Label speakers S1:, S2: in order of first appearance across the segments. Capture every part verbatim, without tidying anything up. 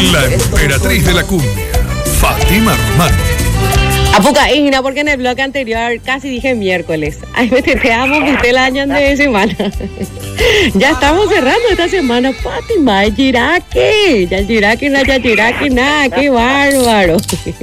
S1: La emperatriz de la cumbia, Fátima Román.
S2: Apuca, Igna, porque en el bloque anterior casi dije miércoles. Ay, me teteamos que el año de semana. Ya estamos cerrando esta semana, Fátima, el Chiraque. Ya el Chiraque, no, ya el Chiraque, nada, qué bárbaro.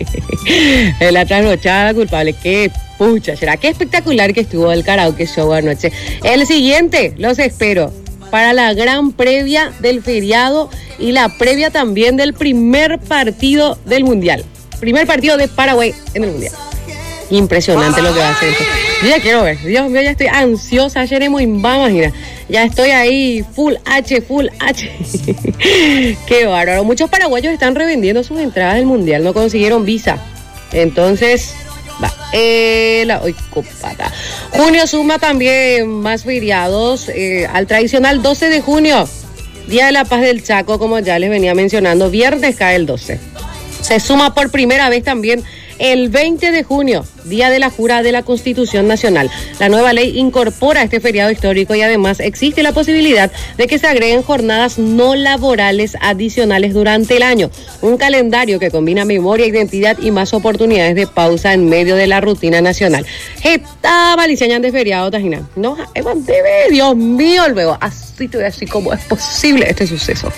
S2: La trasnochada culpable, qué pucha, será qué espectacular que estuvo el karaoke show anoche. El siguiente, los espero para la gran previa del feriado y la previa también del primer partido del Mundial. Primer partido de Paraguay en el Mundial. Impresionante lo que va a hacer esto. Yo ya quiero ver. Dios mío, ya estoy ansiosa. Ayer hemos imbama, mira. Ya estoy ahí, full H, full H. Qué bárbaro. Muchos paraguayos están revendiendo sus entradas del Mundial. No consiguieron visa. Entonces, va. Eh, la, hoy, copata. Junio suma también más feriados eh, al tradicional doce de junio. Día de la Paz del Chaco, como ya les venía mencionando. Viernes cae el doce. Se suma por primera vez también el veinte de junio, Día de la Jura de la Constitución Nacional. La nueva ley incorpora este feriado histórico y además existe la posibilidad de que se agreguen jornadas no laborales adicionales durante el año. Un calendario que combina memoria, identidad y más oportunidades de pausa en medio de la rutina nacional. Esta maliciaña de feriado, Tajina. No, Dios mío, luego, así, así como es posible este suceso.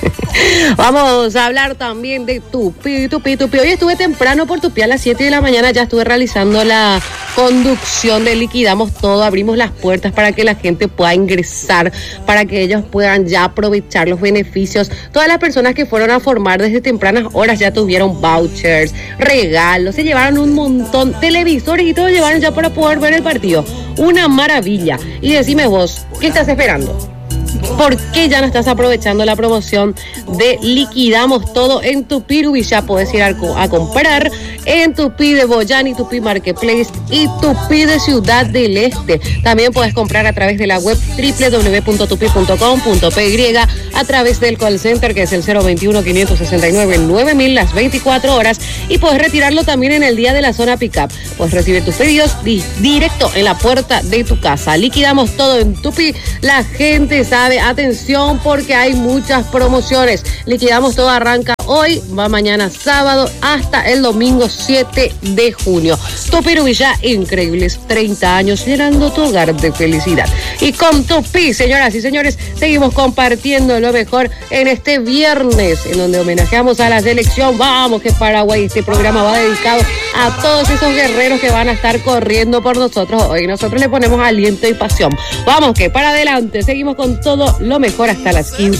S2: Vamos a hablar también de Tupi, Tupi, Tupi. Hoy estuve temprano por Tupi a las siete de la mañana, ya estuve realizando la conducción de Liquidamos Todo, abrimos las puertas para que la gente pueda ingresar, para que ellos puedan ya aprovechar los beneficios. Todas las personas que fueron a formar desde tempranas horas ya tuvieron vouchers, regalos, se llevaron un montón, televisores y todo llevaron ya para poder ver el partido. Una maravilla. Y decime vos, ¿qué estás esperando? ¿Por qué ya no estás aprovechando la promoción de Liquidamos Todo en Tupi Rubi? Ya puedes ir a, a comprar en Tupi de Boyani, Tupi Marketplace y Tupi de Ciudad del Este. También puedes comprar a través de la web doble u doble u doble u punto tupi punto com punto p y, a través del call center que es el cero veintiuno, quinientos sesenta y nueve, nueve mil las veinticuatro horas, y puedes retirarlo también en el día de la zona pickup. Puedes recibir tus pedidos di- directo en la puerta de tu casa. Liquidamos Todo en Tupi. La gente sabe, atención, porque hay muchas promociones. Liquidamos Todo arranca hoy, va mañana sábado hasta el domingo siete de junio. Tupi Rubi, ya increíbles treinta años llenando tu hogar de felicidad. Y con Tupi, señoras y señores, seguimos compartiendo lo mejor en este viernes, en donde homenajeamos a la selección. Vamos, que Paraguay, este programa va dedicado a todos esos guerreros que van a estar corriendo por nosotros hoy. Nosotros le ponemos aliento y pasión. Vamos, que para adelante, seguimos con todo lo mejor hasta las quince.